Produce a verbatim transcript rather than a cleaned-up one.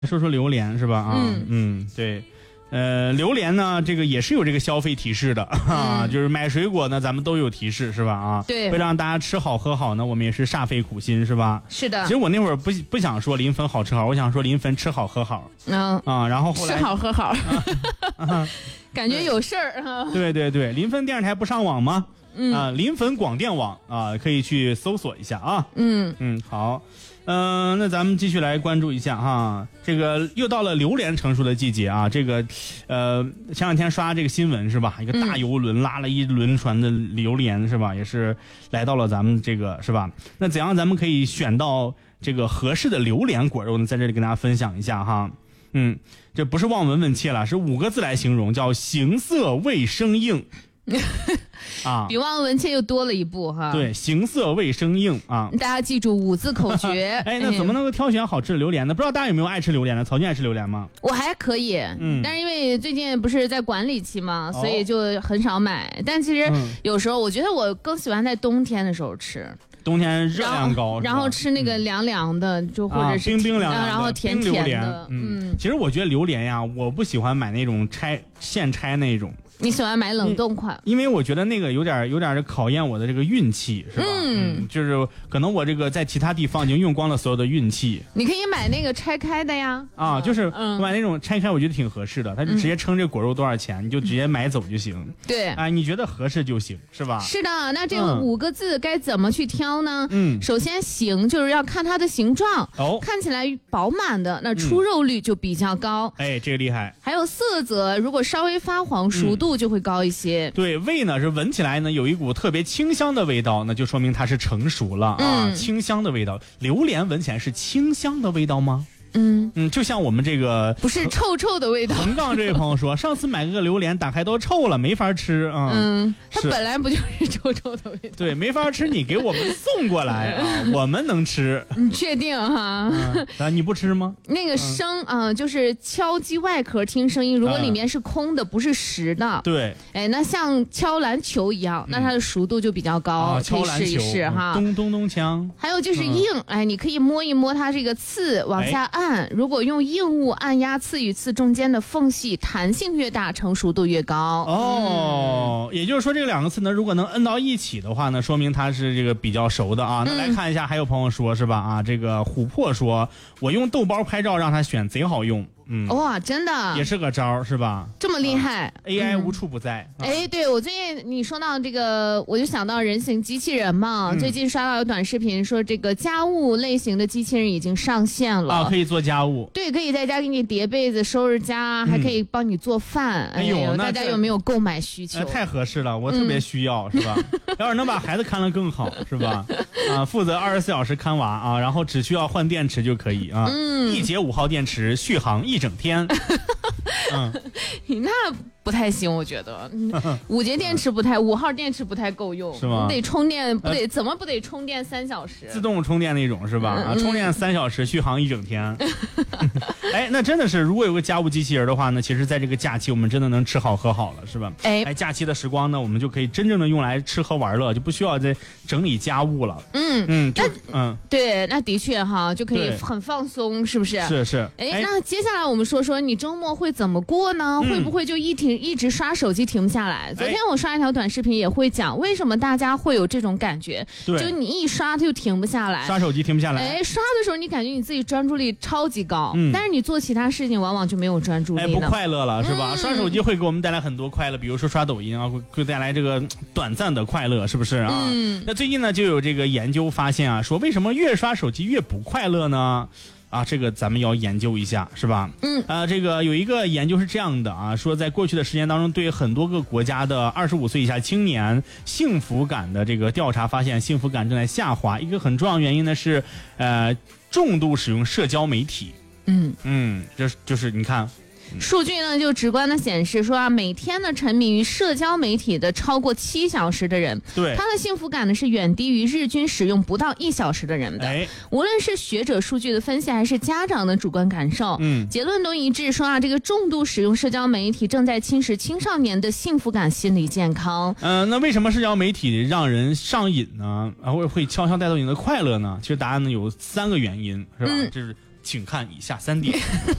说说榴莲是吧？啊，嗯, 嗯对，呃，榴莲呢，这个也是有这个消费提示的啊，嗯、就是买水果呢，咱们都有提示是吧？啊， 对， 为了让大家吃好喝好呢，我们也是煞费苦心是吧？ 是的。 其实我那会儿不不想说临汾好吃好，我想说临汾吃好喝好。嗯啊，然后后来吃好喝好，啊、感觉有事儿啊。 对对对，临汾电视台不上网吗？嗯啊，临汾广电网啊，可以去搜索一下啊。嗯嗯，好。嗯、呃，那咱们继续来关注一下哈，这个又到了榴莲成熟的季节啊。这个，呃，前两天刷这个新闻是吧？一个大游轮拉了一轮船的榴莲是吧？也是来到了咱们这个是吧？那怎样咱们可以选到这个合适的榴莲果肉呢？在这里跟大家分享一下哈。嗯，这不是望闻问切了，是五个字来形容，叫形色味生硬。啊， 比望闻切又多了一步哈。 对，形色味生硬啊， 大家记住五字口诀。 哎，那怎么能够挑选好吃的榴莲呢？不知道大家有没有爱吃榴莲的？曹军爱吃榴莲吗？ 我还可以，嗯，但是因为最近不是在管理期嘛，所以就很少买。哦、但其实有时候我觉得我更喜欢在冬天的时候吃。 冬天热量高， 然后, 然后吃那个凉凉的，嗯、就或者是、 啊、冰冰凉凉的， 然后甜甜的。 嗯，嗯其实我觉得榴莲呀，我不喜欢买那种拆现拆那种。 你喜欢买冷冻款？ 因为我觉得那个有点有点考验我的这个运气，是吧？嗯, 嗯，就是可能我这个在其他地方已经用光了所有的运气。 你可以买那个拆开的呀。 啊，就是买那种拆开，我觉得挺合适的。他就直接称这果肉多少钱，嗯、你就直接买走就行。 对， 哎，你觉得合适就行，是吧？ 是的。那这个五个字该怎么去挑呢？嗯，首先形就是要看它的形状，哦，看起来饱满的，那出肉率就比较高。 嗯、哎，这个厉害。 还有色泽，如果稍微发黄，熟度就会高一些。嗯、 对，味呢是闻起来呢有一股特别清香的味道，那就说明它是成熟了啊，嗯、清香的味道。榴莲闻起来是清香的味道吗？嗯嗯，就像我们这个不是臭臭的味道。 横杠这位朋友说，上次买个榴莲打开都臭了，没法吃啊。 嗯，它本来不就是臭臭的味道？ 对，没法吃，你给我们送过来啊，我们能吃。 你确定哈？ 嗯、啊，你不吃吗？ 那个生啊、呃，就是敲击外壳听声音，如果里面是空的，不是实的。 对。 哎，那像敲篮球一样，那它的熟度就比较高， 啊、 可以试一试哈。 咚咚咚锵。 还有就是硬，嗯、哎，你可以摸一摸它这个刺，往下按。哎，如果用硬物按压刺与刺中间的缝隙，弹性越大，成熟度越高。 哦，嗯、也就是说这两个刺呢，如果能摁到一起的话呢，说明它是这个比较熟的啊。那来看一下，还有朋友说是吧？啊，这个琥珀说，我用豆包拍照让他选，贼好用。嗯， 哇，真的也是个招是吧？ 这么厉害、啊、 ，A I 无处不在。 哎、嗯，对，我最近你说到这个，我就想到人形机器人嘛。嗯、最近刷到有短视频说，这个家务类型的机器人已经上线了啊， 可以做家务。 对，可以在家给你叠被子、收拾家，嗯、还可以帮你做饭。哎呦，哎呦大家有没有购买需求？ 哎、太合适了，我特别需要，嗯、是吧？要是能把孩子看得更好，是吧？啊，负责二十四小时看娃啊，然后只需要换电池就可以啊。嗯，一节五号电池，续航一整天。 嗯，那不太行，我觉得五节电池不太，五号电池不太够用， 是吗？ 得充电，不得、呃、怎么不得充电三小时？ 自动充电那种是吧？嗯、啊，充电三小时，续航一整天。哎，那真的是，如果有个家务机器人的话呢，其实在这个假期我们真的能吃好喝好了，是吧？哎，哎，假期的时光呢，我们就可以真正的用来吃喝玩乐，就不需要再整理家务了。嗯嗯，就嗯， 对，那的确哈，就可以很放松，是不是？ 是是。 哎，那接下来我们说说你周末会怎么过呢？嗯、会不会就一停一直刷手机停不下来？昨天我刷一条短视频也会讲，为什么大家会有这种感觉？对，就你一刷它就停不下来， 刷手机停不下来。 哎，刷的时候你感觉你自己专注力超级高，嗯、但是你做其他事情往往就没有专注力， 哎，不快乐了是吧？嗯、刷手机会给我们带来很多快乐，比如说刷抖音啊，会会带来这个短暂的快乐，是不是啊？嗯。那最近呢，就有这个研究发现啊，说为什么越刷手机越不快乐呢？啊，这个咱们要研究一下，是吧？嗯，呃，这个有一个研究是这样的啊，说在过去的时间当中，对很多个国家的二十五岁以下青年幸福感的这个调查发现，幸福感正在下滑。一个很重要原因呢是，呃，重度使用社交媒体。嗯嗯，这就是你看。 数据呢就直观的显示说啊，每天呢沉迷于社交媒体的超过七小时的人，对他的幸福感呢是远低于日均使用不到一小时的人的。哎、无论是学者数据的分析，还是家长的主观感受，嗯，结论都一致，说啊，这个重度使用社交媒体正在侵蚀青少年的幸福感、心理健康。 嗯、呃，那为什么社交媒体让人上瘾呢？啊，会会悄悄带走你的快乐呢？其实答案呢有三个原因，是吧？嗯、就是。 请看以下三点。